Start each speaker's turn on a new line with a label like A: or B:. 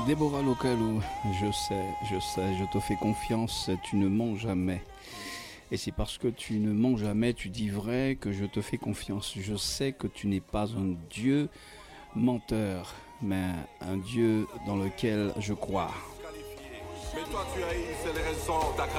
A: Déborah Localou, je sais, je te fais confiance, tu ne mens jamais. Et c'est parce que tu ne mens jamais, tu dis vrai, que je te fais confiance. Je sais que tu n'es pas un Dieu menteur, mais un Dieu dans lequel je crois.
B: Mais toi tu haïs, c'est les raisons,